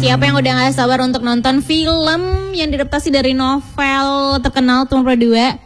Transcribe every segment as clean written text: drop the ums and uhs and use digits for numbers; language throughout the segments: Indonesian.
Siapa yang udah gak sabar untuk nonton film yang diadaptasi dari novel terkenal tahun 2002?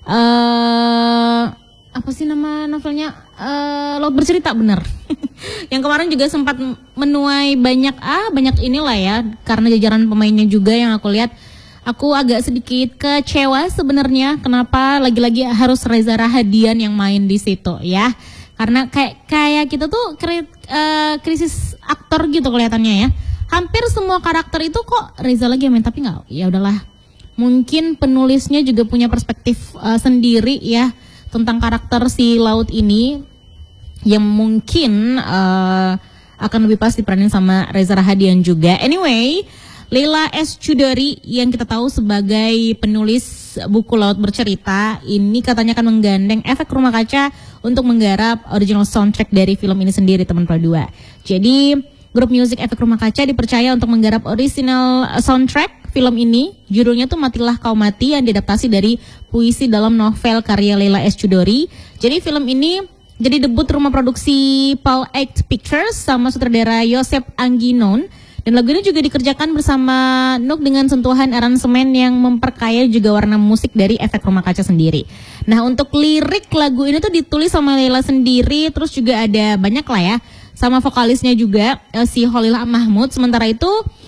Apa sih nama novelnya? Laut Bercerita, bener. Yang kemarin juga sempat menuai banyak inilah ya, karena jajaran pemainnya juga yang aku lihat. Aku agak sedikit kecewa sebenarnya kenapa lagi-lagi harus Reza Rahadian yang main di situ ya. Karena kayak kita tuh krisis aktor gitu kelihatannya ya. Hampir semua karakter itu kok Reza lagi yang main, tapi nggak, ya udahlah. Mungkin penulisnya juga punya perspektif sendiri ya tentang karakter si Laut ini yang mungkin akan lebih pas diperanin sama Reza Rahadian juga. Anyway, Leila S. Chudori yang kita tahu sebagai penulis buku Laut Bercerita ini katanya akan menggandeng Efek Rumah Kaca untuk menggarap original soundtrack dari film ini sendiri, teman Pro2. Jadi grup musik Efek Rumah Kaca dipercaya untuk menggarap original soundtrack film ini. Judulnya tuh Matilah Kau Mati, yang diadaptasi dari puisi dalam novel karya Leila S. Chudori. Jadi film ini jadi debut rumah produksi Paul Eight Pictures sama sutradara Yosef Angginon. Dan lagu ini juga dikerjakan bersama Nuk dengan sentuhan aransemen yang memperkaya juga warna musik dari Efek Rumah Kaca sendiri. Nah, untuk lirik lagu ini tuh ditulis sama Leila sendiri, terus juga ada banyak lah ya, sama vokalisnya juga si Khalil Mahmud. Sementara itu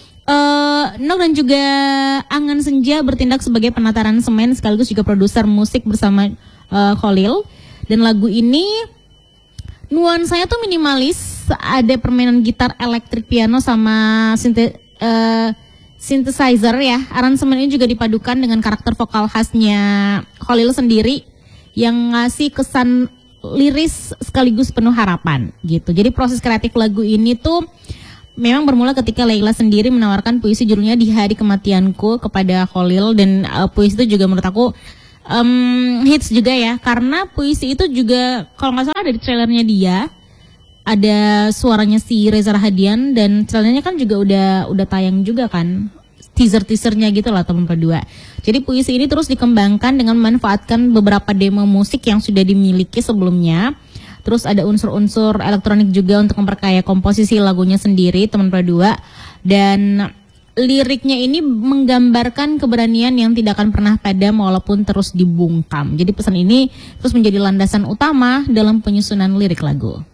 Nuk dan juga Angan Senja bertindak sebagai penata aransemen sekaligus juga produser musik bersama Khalil. Dan lagu ini nuansanya tuh minimalis, ada permainan gitar elektrik, piano sama synthesizer ya. Aransemen ini juga dipadukan dengan karakter vokal khasnya Khalil sendiri yang ngasih kesan liris sekaligus penuh harapan gitu. Jadi proses kreatif lagu ini tuh memang bermula ketika Leila sendiri menawarkan puisi judulnya Di Hari Kematianku kepada Khalil. Dan puisi itu juga menurut aku hits juga ya, karena puisi itu juga kalau nggak salah ada di trailernya dia, ada suaranya si Reza Rahadian, dan trailernya kan juga udah tayang juga kan, teasernya gitu lah teman berdua. Jadi puisi ini terus dikembangkan dengan memanfaatkan beberapa demo musik yang sudah dimiliki sebelumnya. Terus ada unsur-unsur elektronik juga untuk memperkaya komposisi lagunya sendiri teman berdua. Dan liriknya ini menggambarkan keberanian yang tidak akan pernah padam walaupun terus dibungkam. Jadi pesan ini terus menjadi landasan utama dalam penyusunan lirik lagu.